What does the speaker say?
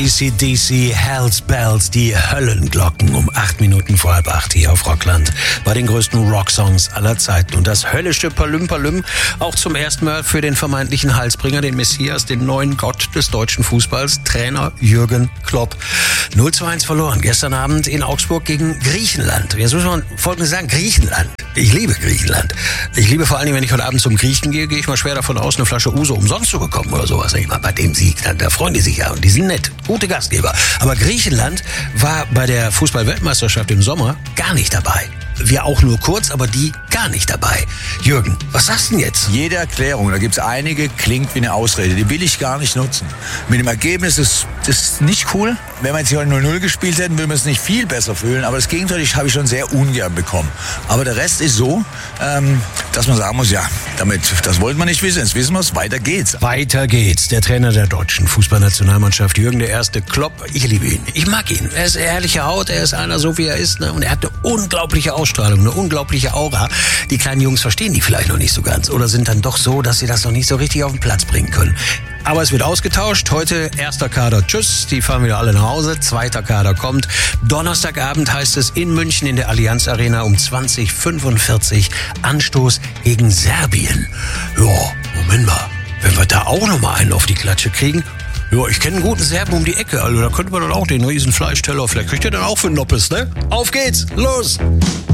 AC/DC, Hells Bells, die Höllenglocken um 8 Minuten vor halb 8 hier auf Rockland. Bei den größten Rocksongs aller Zeiten. Und das höllische Palüm Palüm auch zum ersten Mal für den vermeintlichen Heilsbringer, den Messias, den neuen Gott des deutschen Fußballs, Trainer Jürgen Klopp. 0:1 verloren gestern Abend in Augsburg gegen Griechenland. Jetzt muss man Folgendes sagen, Griechenland. Ich liebe Griechenland. Ich liebe vor allem, wenn ich heute Abend zum Griechen gehe ich mal schwer davon aus, eine Flasche Uso umsonst zu bekommen oder sowas. Ich meine, bei dem Sieg, da freuen die sich ja und die sind nett, gute Gastgeber. Aber Griechenland war bei der Fußball-Weltmeisterschaft im Sommer gar nicht dabei. Wir auch nur kurz, aber die gar nicht dabei. Jürgen, was sagst du denn jetzt? Jede Erklärung, da gibt's einige, klingt wie eine Ausrede. Die will ich gar nicht nutzen. Mit dem Ergebnis ist das nicht cool. Wenn wir jetzt hier 0-0 gespielt hätten, würden wir es nicht viel besser fühlen. Aber das Gegenteil habe ich schon sehr ungern bekommen. Aber der Rest ist so, dass man sagen muss, ja, das wollten wir nicht wissen. Jetzt wissen wir es, weiter geht's. Weiter geht's. Der Trainer der deutschen Fußballnationalmannschaft, Jürgen der Erste Klopp. Ich liebe ihn. Ich mag ihn. Er ist ehrliche Haut, er ist einer so, wie er ist. Ne? Und er hat eine unglaubliche Ausstrahlung, eine unglaubliche Aura. Die kleinen Jungs verstehen die vielleicht noch nicht so ganz oder sind dann doch so, dass sie das noch nicht so richtig auf den Platz bringen können. Aber es wird ausgetauscht. Heute erster Kader, tschüss, die fahren wieder alle nach Hause. Zweiter Kader kommt. Donnerstagabend heißt es in München in der Allianz Arena um 20:45 Anstoß gegen Serbien. Ja, Moment mal, wenn wir da auch noch mal einen auf die Klatsche kriegen. Ja, ich kenne einen guten Serben um die Ecke, also da könnte man dann auch den riesen Fleischteller, vielleicht kriegt ihr dann auch für Noppes, ne? Auf geht's, los!